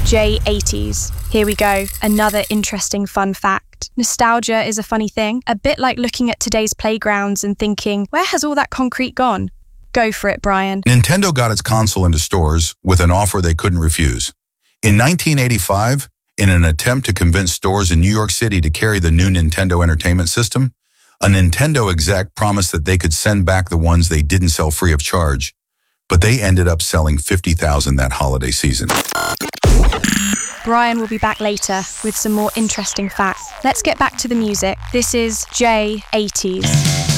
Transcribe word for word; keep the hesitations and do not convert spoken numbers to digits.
J eighties. Here we go, another interesting fun fact. Nostalgia is a funny thing, a bit like looking at today's playgrounds and thinking, where has all that concrete gone? Go for it, Brian. Nintendo got its console into stores with an offer they couldn't refuse. In nineteen eighty-five, in an attempt to convince stores in New York City to carry the new Nintendo Entertainment System, a Nintendo exec promised that they could send back the ones they didn't sell free of charge, but they ended up selling fifty thousand that holiday season. Brian will be back later with some more interesting facts. Let's get back to the music. This is J eighties.